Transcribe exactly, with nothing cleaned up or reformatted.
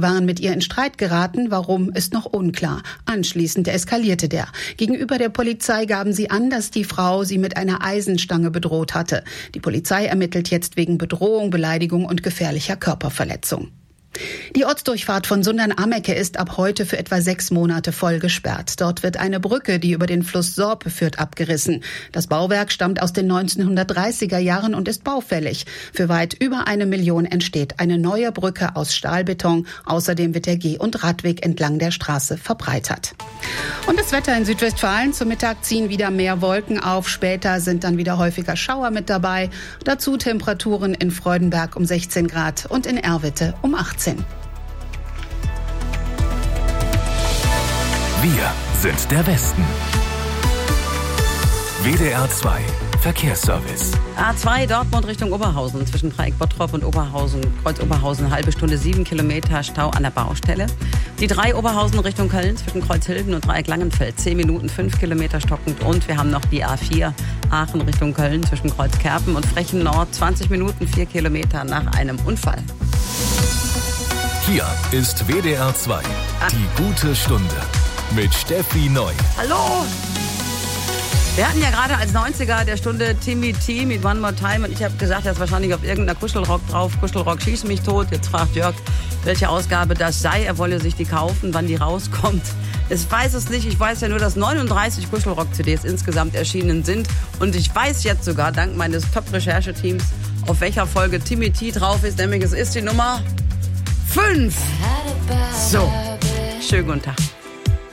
waren mit ihr in Streit geraten. Warum, ist noch unklar. Anschließend eskalierte der. Gegenüber der Polizei gaben sie an, dass die Frau sie mit einer Eisenstange bedroht hatte. Die Polizei ermittelt jetzt wegen Bedrohung, Beleidigung und gefährlicher Körperverletzung. Die Ortsdurchfahrt von Sundern-Amecke ist ab heute für etwa sechs Monate voll gesperrt. Dort wird eine Brücke, die über den Fluss Sorpe führt, abgerissen. Das Bauwerk stammt aus den neunzehnhundertdreißiger Jahren und ist baufällig. Für weit über eine Million entsteht eine neue Brücke aus Stahlbeton. Außerdem wird der Geh- und Radweg entlang der Straße verbreitert. Und das Wetter in Südwestfalen. Zum Mittag ziehen wieder mehr Wolken auf. Später sind dann wieder häufiger Schauer mit dabei. Dazu Temperaturen in Freudenberg um sechzehn Grad und in Erwitte um achtzehn. Wir sind der Westen. W D R zwei Verkehrsservice. A zwei Dortmund Richtung Oberhausen, zwischen Dreieck Bottrop und Oberhausen, Kreuz Oberhausen, halbe Stunde, sieben Kilometer Stau an der Baustelle. Die drei Oberhausen Richtung Köln, zwischen Kreuz Hilden und Dreieck Langenfeld, zehn Minuten, fünf Kilometer stockend. Und wir haben noch die A vier Aachen Richtung Köln, zwischen Kreuz Kerpen und Frechen Nord, zwanzig Minuten, vier Kilometer nach einem Unfall. Hier ist W D R zwei, die gute Stunde mit Steffi Neu. Hallo! Wir hatten ja gerade als neunziger der Stunde Timmy T mit One More Time und ich habe gesagt, er ist wahrscheinlich auf irgendeiner Kuschelrock drauf. Kuschelrock schießt mich tot. Jetzt fragt Jörg, welche Ausgabe das sei. Er wolle sich die kaufen, wann die rauskommt. Ich weiß es nicht. Ich weiß ja nur, dass neununddreißig Kuschelrock-C Ds insgesamt erschienen sind. Und ich weiß jetzt sogar, dank meines Top-Rechercheteams, auf welcher Folge Timmy T drauf ist. Nämlich es ist die Nummer fünf. So, schönen guten Tag.